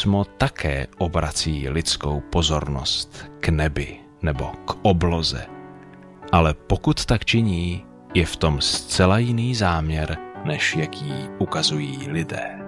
písmo také obrací lidskou pozornost k nebi nebo k obloze. Ale pokud tak činí, je v tom zcela jiný záměr, než jaký ukazují lidé.